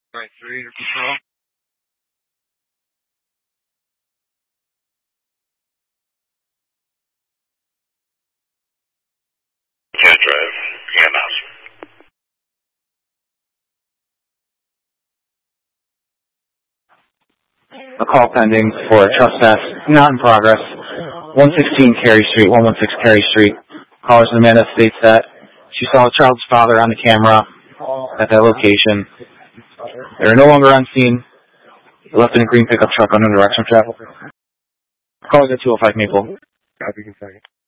Right, 3 to control. Can't drive. EMS. A call pending for a trespass not in progress. 116 Cary Street, 116 Cary Street. Caller's Amanda states that she saw a child's father on the camera at that location. They are no longer on scene. They left in a green pickup truck under direction of travel. Caller's at 205 Maple. Copy, second.